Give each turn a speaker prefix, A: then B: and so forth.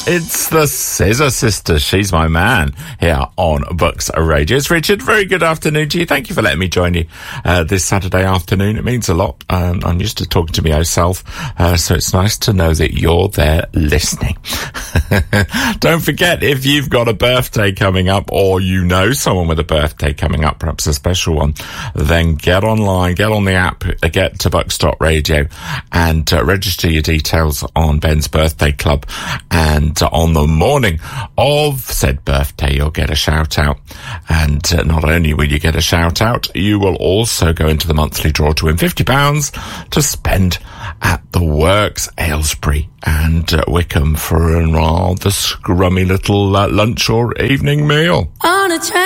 A: It's the Scissor Sisters. She's my man here on Bucks Radio. It's Richard. Very good afternoon to you. Thank you for letting me join you this Saturday afternoon. It means a lot. I'm used to talking to myself, so it's nice to know that you're there listening. Don't forget, if you've got a birthday coming up, or you know someone with a birthday coming up, perhaps a special one, then get online, get on the app, get to bucks.radio and register your details on Ben's Birthday Club. And on the morning of said birthday, you'll get a shout out. And not only will you get a shout out, you will also go into the monthly draw to win £50 to spend at the Works, Aylesbury and Wickham for a rather scrummy little lunch or evening meal.
B: On a train.